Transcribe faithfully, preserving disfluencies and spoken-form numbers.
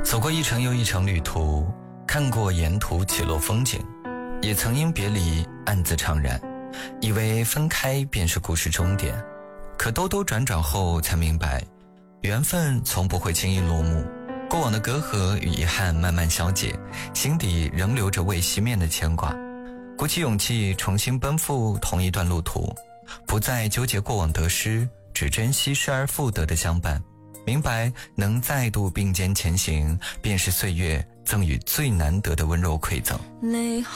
走过一程又一程旅途，看过沿途起落风景，也曾因别离暗自怅然，以为分开便是故事终点。可兜兜转转后才明白，缘分从不会轻易落幕，过往的隔阂与遗憾慢慢消解，心底仍留着未熄灭的牵挂。鼓起勇气重新奔赴同一段路途，不再纠结过往得失，只珍惜失而复得的相伴。明白能再度并肩前行，便是岁月赠予最难得的温柔馈赠。